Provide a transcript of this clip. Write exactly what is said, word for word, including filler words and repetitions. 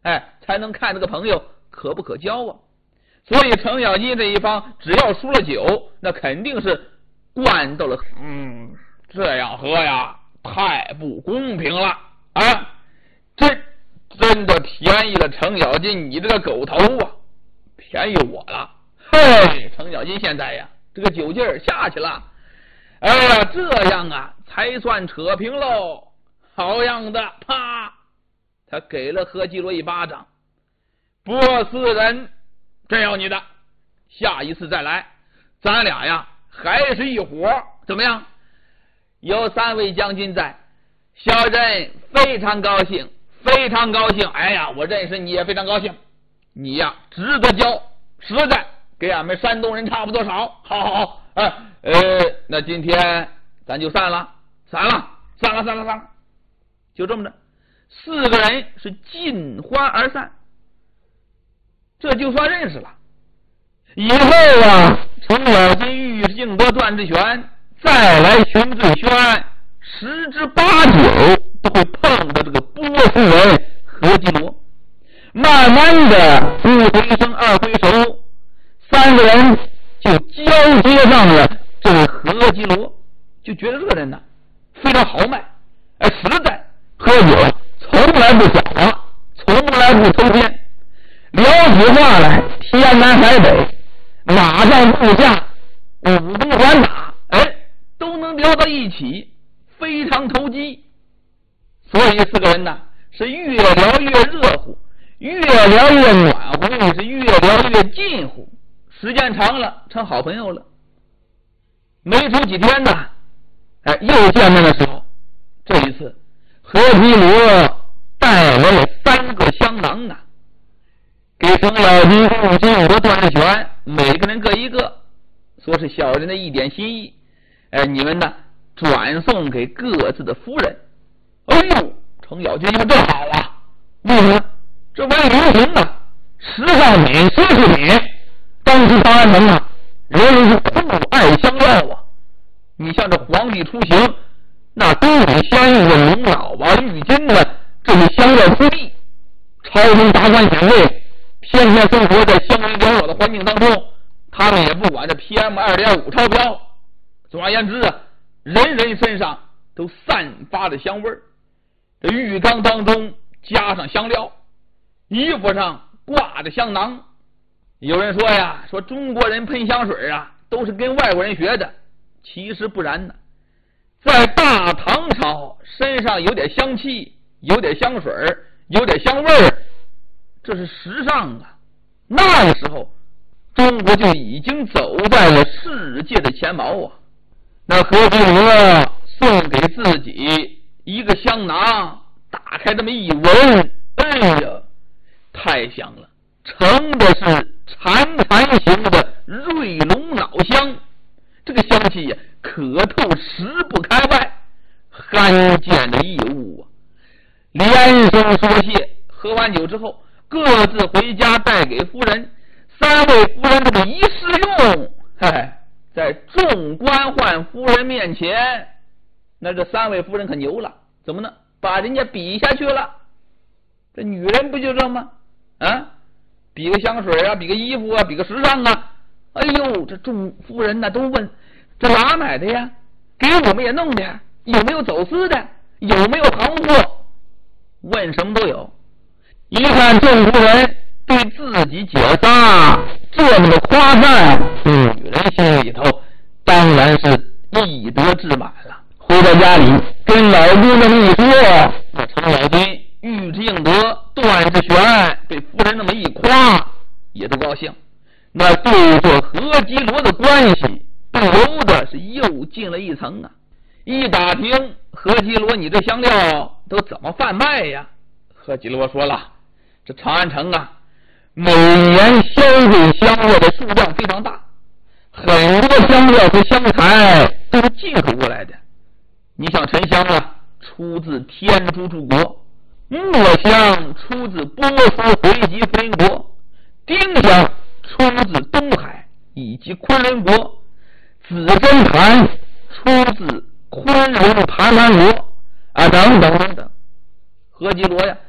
哎，才能看这个朋友可不可交啊。所以程咬金这一方只要输了酒，那肯定是灌到了。嗯，这样喝呀，太不公平了啊！真真的便宜了程咬金你这个狗头啊，便宜我了。嘿，程咬金现在呀，这个酒劲儿下去了。哎呀，这样啊，才算扯平喽。好样的！啪，他给了何基罗一巴掌。波斯人，真有你的！下一次再来，咱俩呀还是一伙，怎么样？有三位将军在，小人非常高兴，非常高兴。哎呀，我认识你也非常高兴，你呀值得交，实在给俺们山东人差不多少。好好好，哎呃，那今天咱就散了，散了，散了，散了，散了，就这么着，四个人是尽欢而散，这就算认识了。以后啊，程咬金、尉迟敬德、段志玄再来寻最轩，十之八九都会碰到这个波斯人何基罗。慢慢的，一回生二回熟，三个人就交接上了这个何基罗，就觉得这个人呢非常豪迈，哎，实在，喝酒从来不讲话，从来不偷奸，聊起话来天南海北，马上部下，武功还打，哎，都能聊到一起，非常投机。所以四个人呢是越聊越热乎，越聊越暖和，也是越聊越近乎，时间长了成好朋友了。没出几天呢，哎，又见面的时候，这一次何基罗带来了三个香囊啊，给程咬金、尉迟敬德、段志玄每个人各一个，说是小人的一点心意，哎，你们呢转送给各自的夫人。哎呦，程咬金说这好啊，为什么？这玩意流行啊，时尚美，奢侈品。当时长安城啊，人人是酷爱香料啊。你像这皇帝出行，那宫里相应的龙脑啊、浴巾呢，这是香料铺地。朝中达官显贵天天生活在香烟缭绕的环境当中，他们也不管这 P M 二点五 超标。总而言之啊，人人身上都散发着香味儿。这浴缸当中加上香料，衣服上挂着香囊。有人说呀，说中国人喷香水啊都是跟外国人学的，其实不然呢。在大唐朝，身上有点香气，有点香水，有点香味儿，这是时尚啊。那个时候中国就已经走在了世界的前茅啊。那何基罗送给自己一个香囊，打开这么一闻，哎呀，太香了，盛的是潺潺型的瑞龙脑香，这个香气呀可透十不开外，罕见的异物啊。连声说谢，喝完酒之后各自回家带给夫人。三位夫人这个一试用，嗨，在众官宦夫人面前，那这三位夫人可牛了，怎么呢？把人家比下去了。这女人不就这吗？啊，比个香水啊，比个衣服啊，比个时尚啊。哎呦，这众夫人呢都问，这哪买的呀？给我们也弄点，有没有走私的？有没有行货？问什么都有。一看众夫人对自己姐仨这么的夸赞，女人心里头当然是义得志满了。回到家里跟老公这么一说，那程咬金、尉迟敬德、段志玄被夫人那么一夸，也都高兴。那对这何基罗的关系不由得是又进了一层啊。一打听，何基罗你这香料都怎么贩卖呀？何基罗说了，这长安城啊每年消费香料的数量非常大，很多香料和香材都是进口过来的。你像沉香啊，出自天竺诸国；墨香出自波斯回籍福林国；丁香出自东海以及昆仑国；紫针檀出自昆仑盘盘国啊，等等等等。何基罗呀，